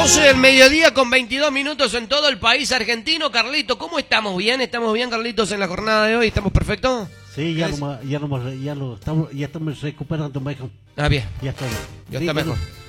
12 del mediodía con 22 minutos en todo el país argentino. Carlito, ¿cómo estamos? ¿Bien? ¿Estamos bien, Carlitos, en la jornada de hoy? ¿Estamos perfectos? Sí, ya estamos recuperando mejor. Ah, bien. Ya estamos. Ya está mejor.